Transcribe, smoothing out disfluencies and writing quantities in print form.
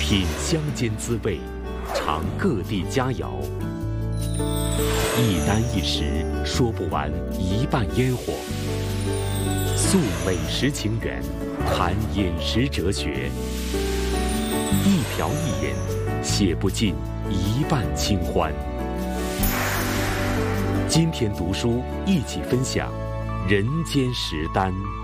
品乡间滋味，尝各地佳肴。一箪一食，说不完一半烟火。诉美食情缘，谈饮食哲学。一瓢一饮，写不尽一半清欢。今天读书，一起分享人间食单。